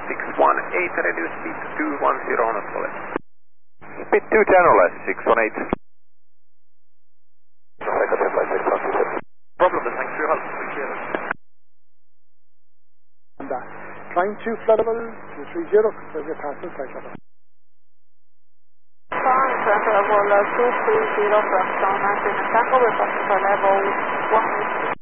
618, reduce speed to 210 knots or less. Speed 210 or less, 618. Problem, thanks for your help. Appreciate it. And flying to flight level 230, confirm your passing flight level. Flying to level 230 from Sound 19 Tango, requesting for level 1.